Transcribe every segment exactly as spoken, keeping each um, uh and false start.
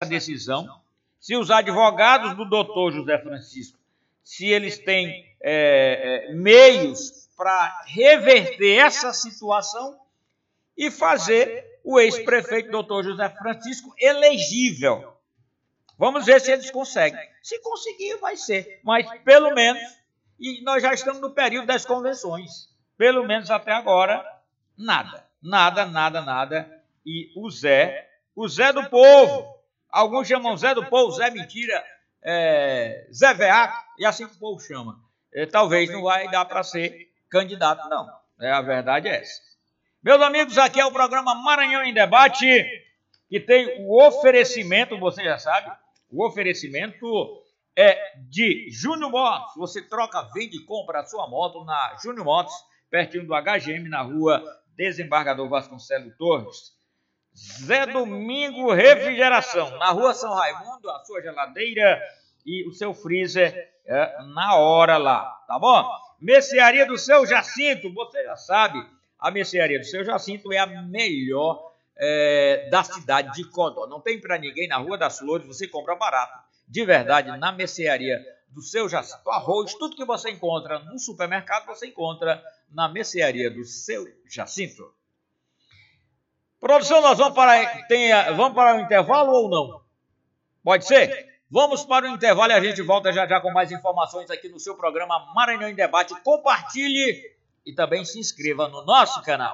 decisão, se os advogados do doutor José Francisco, se eles têm é, é, meios para reverter essa situação e fazer o ex-prefeito doutor José Francisco elegível. Vamos ver se eles conseguem. Se conseguir, vai ser. Mas, pelo menos, e nós já estamos no período das convenções, pelo menos até agora, nada. Nada, nada, nada. E o Zé, o Zé do Povo, alguns chamam Zé do Povo, Zé Mentira, é, Zé Veaco, e assim o povo chama. É, talvez não vai dar para ser candidato, não. É, a verdade é essa. Meus amigos, aqui é o programa Maranhão em Debate, que tem o oferecimento, você já sabe, o oferecimento é de Júnior Motos. Você troca, vende e compra a sua moto na Júnior Motos, pertinho do H G M, na rua Desembargador Vasconcelos Torres. Zé Domingo Refrigeração, na rua São Raimundo, a sua geladeira e o seu freezer é, na hora lá, tá bom? Mercearia do Seu Jacinto, você já sabe, a Mercearia do Seu Jacinto é a melhor é, da cidade de Codó. Não tem para ninguém na Rua das Flores, você compra barato, de verdade, na Mercearia do Seu Jacinto. Arroz, tudo que você encontra no supermercado, você encontra na Mercearia do Seu Jacinto. Produção, nós vamos para, tem, vamos para o intervalo ou não? Pode ser? Vamos para o intervalo e a gente volta já já com mais informações aqui no seu programa Maranhão em Debate. Compartilhe e também se inscreva no nosso canal.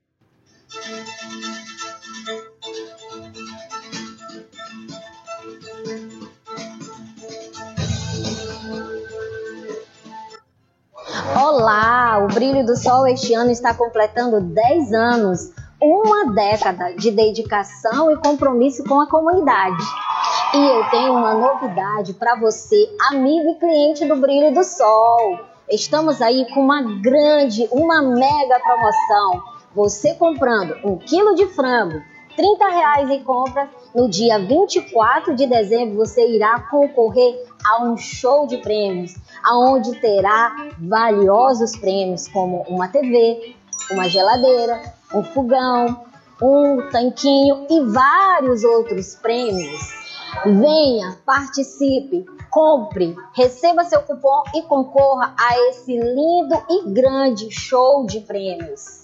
Olá, o Brilho do Sol este ano está completando dez anos. Uma década de dedicação e compromisso com a comunidade. E eu tenho uma novidade para você, amigo e cliente do Brilho do Sol. Estamos aí com uma grande, uma mega promoção. Você comprando um quilo de frango, trinta reais em compras, no dia vinte e quatro de dezembro você irá concorrer a um show de prêmios, onde terá valiosos prêmios como uma T V, uma geladeira, um fogão, um tanquinho e vários outros prêmios. Venha, participe, compre, receba seu cupom e concorra a esse lindo e grande show de prêmios.